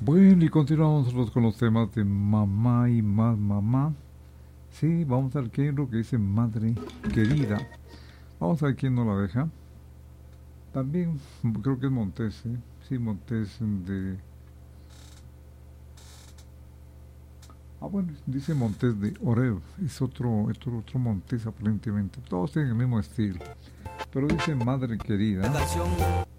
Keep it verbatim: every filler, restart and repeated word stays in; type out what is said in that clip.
Bueno, y continuamos nosotros con los temas de mamá y más mamá. Sí, vamos a ver qué es lo que dice madre querida. Vamos a ver quién nos la deja. También creo que es Montes, ¿eh? Sí, Montes de... Ah, bueno, dice Montes de Oreb. Es otro, otro, otro Montes aparentemente. Todos tienen el mismo estilo. Pero dice madre querida.